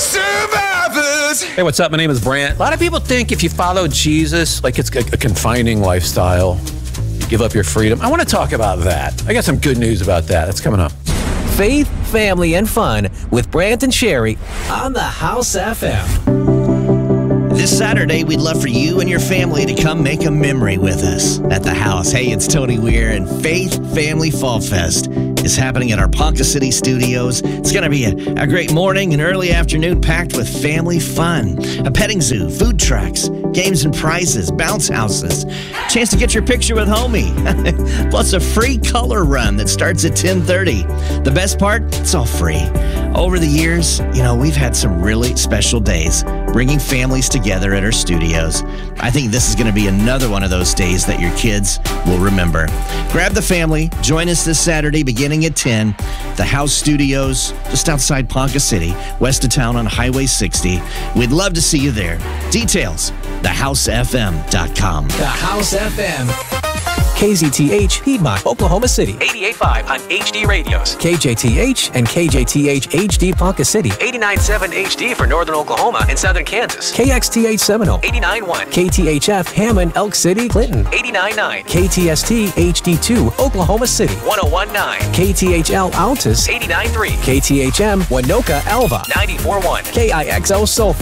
Survivors. Hey, what's up? My name is Brant. A lot of people think if you follow Jesus, like it's a confining lifestyle, you give up your freedom. I want to talk about that. I got some good news about that. That's coming up. Faith, family, and fun with Brant and Sherry on the House FM. This Saturday, we'd love for you and your family to come make a memory with us at the house. Hey, it's Tony Weir, and Faith Family Fall Fest is happening at our Ponca City studios. It's going to be a great morning and early afternoon packed with family fun, a petting zoo, food trucks, games and prizes, bounce houses, chance to get your picture with homie, plus a free color run that starts at 10:30. The best part, it's all free. Over the years, we've had some really special days bringing families together at our studios. I think this is going to be another one of those days that your kids will remember. Grab the family. Join us this Saturday beginning at 10. The House Studios, just outside Ponca City, west of town on Highway 60. We'd love to see you there. Details, thehousefm.com. The House FM. KZTH, Piedmont, Oklahoma City. 88.5 on HD radios. KJTH and KJTH HD Ponca City. 89.7 HD for Northern Oklahoma and Southern Kansas. KXTH Seminole. 89.1. KTHF Hammond, Elk City, Clinton. 89.9. KTST HD2, Oklahoma City. 101.9. KTHL Altus. 89.3. KTHM Winoka, Alva. 94.1. KIXL Sulphur.